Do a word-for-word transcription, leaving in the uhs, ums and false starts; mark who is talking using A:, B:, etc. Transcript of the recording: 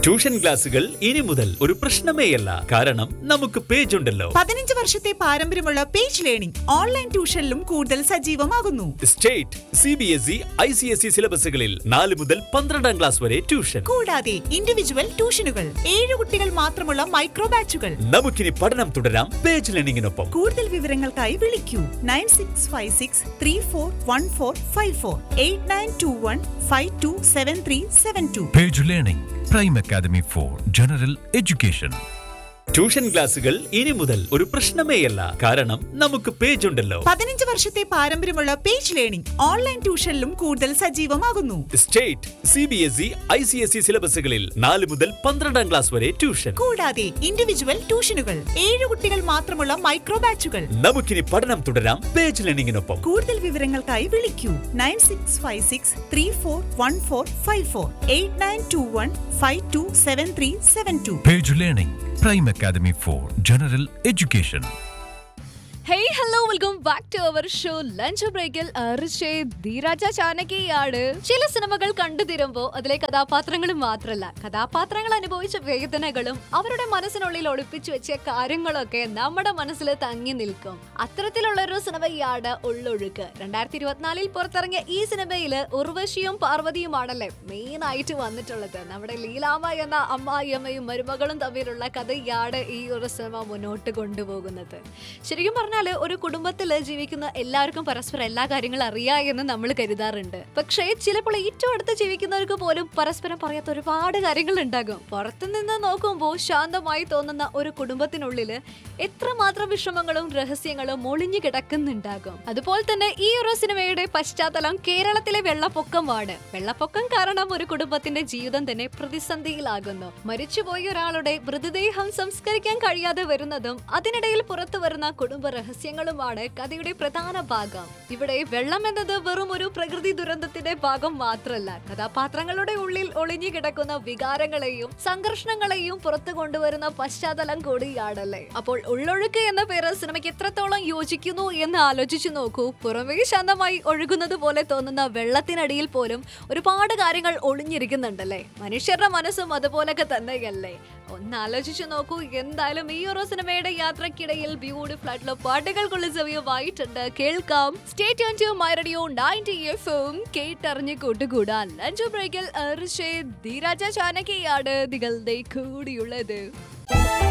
A: Tuition ക്ലാസുകൾ ഇനി മുതൽ ഒരു പ്രശ്നമേയല്ല. കാരണം നമുക്ക് പേജ് ഉണ്ടല്ലോ.
B: പതിനഞ്ച് വർഷത്തെ പാരമ്പര്യമുള്ള പേജ് ലേണിംഗ് ഓൺലൈൻ ട്യൂഷനിലും കൂടുതൽ സജീവമാകുന്നു.
A: State, C B S E, I C S E സിലബസുകളിൽ നാല് മുതൽ പന്ത്രണ്ടാം ക്ലാസ് വരെ ട്യൂഷൻ.
B: കൂടാതെ ഇൻഡിവിജ്വൽ ട്യൂഷനുകൾ, ഏഴ് കുട്ടികൾ മാത്രമുള്ള മൈക്രോ ബാച്ചുകൾ.
A: നമുക്കിനി പഠനം തുടരാം പേജ് ലേണിംഗിനൊപ്പം.
B: കൂടുതൽ വിവരങ്ങൾക്കായി വിളിക്കൂ nine six five six three four one four five four eight nine to one five to seven three seven to.
C: Page Learning, Prime Academy for General Education.
A: Tuition ക്ലാസുകൾ ഇനി മുതൽ ഒരു പ്രശ്നമേയല്ല. കാരണം നമുക്ക് പേജ് ഉണ്ടല്ലോ.
B: പതിനഞ്ച് വർഷത്തെ പാരമ്പര്യമുള്ള പേജ് ലേണിംഗ് ഓൺലൈൻ ട്യൂഷനിലും കൂടുതൽ സജീവമാകുന്നു.
A: State, C B S E, I C S E സിലബസുകളിൽ നാല് മുതൽ പന്ത്രണ്ടാം ക്ലാസ് വരെ ട്യൂഷൻ.
B: കൂടാതെ ഇൻഡിവിജ്വൽ ട്യൂഷനുകൾ, ഏഴ് കുട്ടികൾ മാത്രമുള്ള മൈക്രോ ബാച്ചുകൾ.
A: നമുക്കിനി പഠനം തുടരാം പേജ് ലേണിംഗിനൊപ്പം.
B: കൂടുതൽ വിവരങ്ങൾക്കായി വിളിക്കൂ nine six five six three four one four five four eight nine to one five to seven three seven to.
C: Page Learning, Prime Academy for General Education.
D: Hey hello welcome back to our show lunch ബ്രേക്കിൽ ധീരാജ ചാനകിയാണ്. ചില സിനിമകൾ കണ്ടു തീരുമ്പോ അതിലെ കഥാപാത്രങ്ങൾ മാത്രമല്ല, കഥാപാത്രങ്ങൾ അനുഭവിച്ച വേദനകളും അവരുടെ മനസ്സിനുള്ളിൽ ഒളിപ്പിച്ചു വെച്ച കാര്യങ്ങളൊക്കെ നമ്മുടെ മനസ്സിൽ തങ്ങി നിൽക്കും. അത്തരത്തിലുള്ള ഒരു സിനിമയാണ് ഉള്ളൊഴുക്ക്. രണ്ടായിരത്തി ഇരുപത്തിനാലിൽ പുറത്തിറങ്ങിയ ഈ സിനിമയില് ഉർവശിയും പാർവതിയുമാണല്ലേ മെയിൻ ആയിട്ട് വന്നിട്ടുള്ളത്. നമ്മുടെ ലീലാമ്മ എന്ന അമ്മായിയമ്മയും മരുമകളും തമ്മിലുള്ള കഥയാണ് ഈ ഒരു സിനിമ മുന്നോട്ട് കൊണ്ടുപോകുന്നത്. ശരിക്കും പറഞ്ഞാൽ ഒരു കുടുംബത്തിൽ ജീവിക്കുന്ന എല്ലാവർക്കും പരസ്പരം എല്ലാ കാര്യങ്ങളും അറിയാം എന്ന് നമ്മൾ കരുതാറുണ്ട്. പക്ഷേ ചിലപ്പോൾ ഏറ്റവും അടുത്ത് ജീവിക്കുന്നവർക്ക് പോലും പരസ്പരം പറയാത്ത ഒരുപാട് കാര്യങ്ങൾ ഉണ്ടാകും. പുറത്തുനിന്ന് നോക്കുമ്പോൾ ശാന്തമായി തോന്നുന്ന ഒരു കുടുംബത്തിനുള്ളിൽ എത്രമാത്രം വിഷമങ്ങളും രഹസ്യങ്ങളും ഒളിഞ്ഞു കിടക്കുന്നുണ്ടാകും. അതുപോലെ തന്നെ ഈ ഒരു സിനിമയുടെ പശ്ചാത്തലം കേരളത്തിലെ വെള്ളപ്പൊക്കമാണ്. വെള്ളപ്പൊക്കം കാരണം ഒരു കുടുംബത്തിന്റെ ജീവിതം തന്നെ പ്രതിസന്ധിയിലാകുന്നു. മരിച്ചുപോയ ഒരാളുടെ മൃതദേഹം സംസ്കരിക്കാൻ കഴിയാതെ വരുന്നതും അതിനിടയിൽ പുറത്തു വരുന്ന കുടുംബ രഹസ്യങ്ങളുമാണ് കഥയുടെ പ്രധാന ഭാഗം. ഇവിടെ വെള്ളം എന്നത് വെറും ഒരു പ്രകൃതി ദുരന്തത്തിന്റെ ഭാഗം മാത്രമല്ല, കഥാപാത്രങ്ങളുടെ ഉള്ളിൽ ഒളിഞ്ഞു കിടക്കുന്ന വികാരങ്ങളെയും സംഘർഷങ്ങളെയും പുറത്തു കൊണ്ടുവരുന്ന പശ്ചാത്തലം കൂടിയാണല്ലേ. അപ്പോൾ ഉള്ളൊഴുക്ക് എന്ന പേര് സിനിമയ്ക്ക് എത്രത്തോളം യോജിക്കുന്നു എന്ന് ആലോചിച്ചു നോക്കൂ. പുറമേ ശാന്തമായി ഒഴുകുന്നത് പോലെ തോന്നുന്ന വെള്ളത്തിനടിയിൽ പോലും ഒരുപാട് കാര്യങ്ങൾ ഒളിഞ്ഞിരിക്കുന്നുണ്ടല്ലേ. മനുഷ്യരുടെ മനസ്സും അതുപോലൊക്കെ തന്നെയല്ലേ. ഒന്ന് ആലോചിച്ചു നോക്കൂ. എന്തായാലും ഈ ഒരു സിനിമയുടെ യാത്രക്കിടയിൽ ബ്യൂട്ടിഫുൾ ആയിട്ടുള്ള പാട്ടുകൾക്കുള്ള സമയമായിട്ടുണ്ട്. കേൾക്കാം. Stay tune to my radio ninety F M. കേട്ടറിഞ്ഞ് കൂട്ടുകൂടാൻ ലഞ്ച് ബ്രേക്കിൽ ധീരാജ ചാനകിയാണ് നിങ്ങളുടെ കൂടിയുള്ളത്.